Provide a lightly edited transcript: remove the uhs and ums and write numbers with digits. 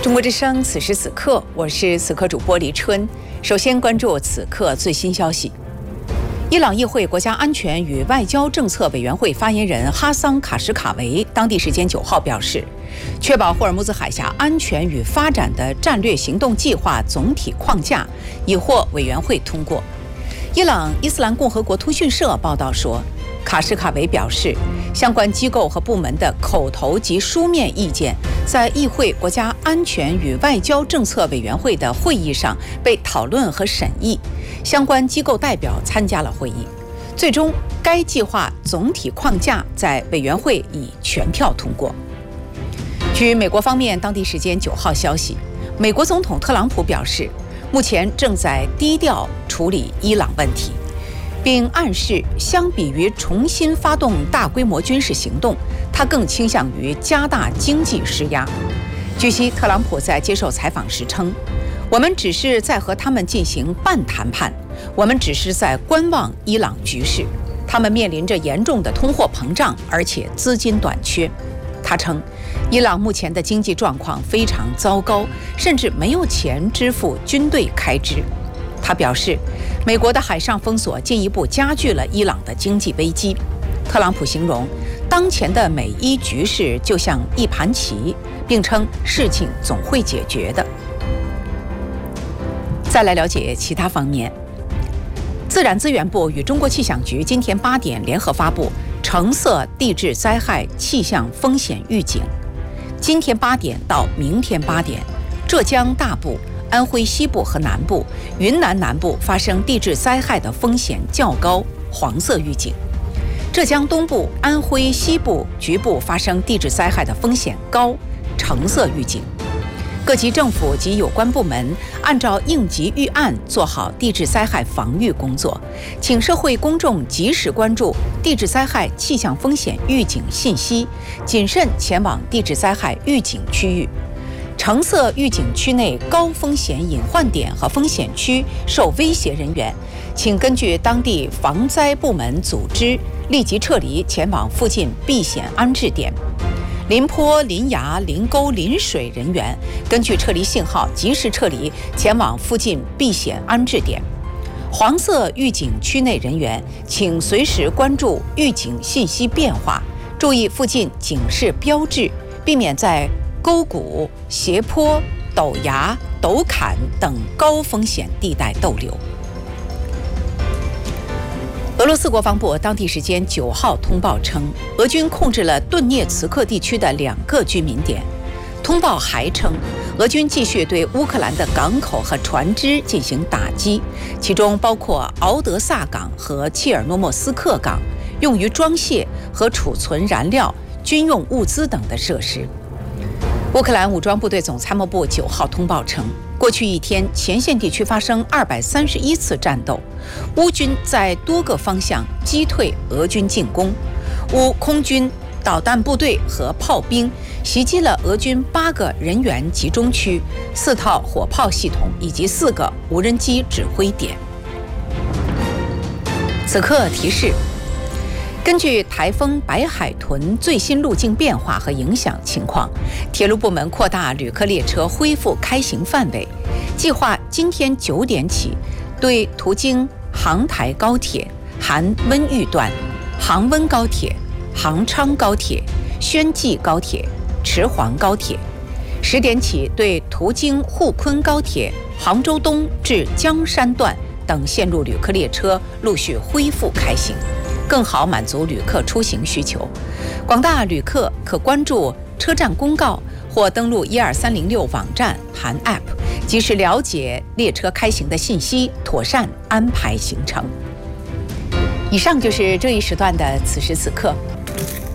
中国之声，此时此刻，我是此刻主播黎春。首先关注此刻最新消息。伊朗议会国家安全与外交政策委员会发言人哈桑卡什卡维当地时间9号表示，确保霍尔木兹海峡安全与发展的战略行动计划总体框架已获委员会通过。伊朗伊斯兰共和国通讯社报道说，卡什卡维表示，相关机构和部门的口头及书面意见在议会国家安全与外交政策委员会的会议上被讨论和审议，相关机构代表参加了会议。最终，该计划总体框架在委员会以全票通过。据美国方面当地时间9号消息，美国总统特朗普表示，目前正在低调处理伊朗问题，并暗示相比于重新发动大规模军事行动，他更倾向于加大经济施压。据悉，特朗普在接受采访时称，我们只是在和他们进行半谈判，我们只是在观望伊朗局势，他们面临着严重的通货膨胀，而且资金短缺。他称，伊朗目前的经济状况非常糟糕，甚至没有钱支付军队开支。他表示，美国的海上封锁进一步加剧了伊朗的经济危机。特朗普形容当前的美伊局势就像一盘棋，并称事情总会解决的。再来了解其他方面，自然资源部与中国气象局今天8点联合发布橙色地质灾害气象风险预警。今天8点到明天8点，浙江大部、安徽西部和南部、云南南部发生地质灾害的风险较高，黄色预警；浙江东部、安徽西部局部发生地质灾害的风险高，橙色预警。各级政府及有关部门按照应急预案做好地质灾害防御工作，请社会公众及时关注地质灾害气象风险预警信息，谨慎前往地质灾害预警区域。橙色预警区内高风险隐患点和风险区受威胁人员，请根据当地防灾部门组织立即撤离，前往附近避险安置点。临坡、临崖、临沟、临水人员根据撤离信号及时撤离，前往附近避险安置点。黄色预警区内人员请随时关注预警信息变化，注意附近警示标志，避免在沟谷、斜坡、陡崖、陡坎等高风险地带逗留。俄罗斯国防部当地时间9号通报称，俄军控制了顿涅茨克地区的2个居民点。通报还称，俄军继续对乌克兰的港口和船只进行打击，其中包括敖德萨港和切尔诺莫斯克港，用于装卸和储存燃料、军用物资等的设施。乌克兰武装部队总参谋部9号通报称，过去一天前线地区发生231次战斗，乌军在多个方向击退俄军进攻，乌空军、导弹部队和炮兵袭击了俄军8个人员集中区、4套火炮系统以及4个无人机指挥点。此刻提示，根据台风白海豚最新路径变化和影响情况，铁路部门扩大旅客列车恢复开行范围，计划今天9点起，对途经杭台高铁、含温榆段、杭温高铁、杭昌高铁、宣济高铁、池黄高铁；10点起，对途经沪昆高铁、杭州东至江山段等线路旅客列车陆续恢复开行，更好满足旅客出行需求。广大旅客可关注车站公告或登录12306网站含 App， 及时了解列车开行的信息，妥善安排行程。以上就是这一时段的此时此刻。